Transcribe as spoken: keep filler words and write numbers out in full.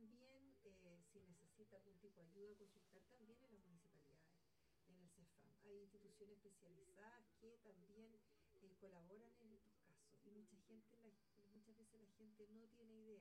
también, eh, si necesita algún tipo de ayuda, consultar también en las municipalidades, en el CEFAM. Hay instituciones especializadas que también eh, colaboran en estos casos y mucha gente, la, muchas veces la gente no tiene idea.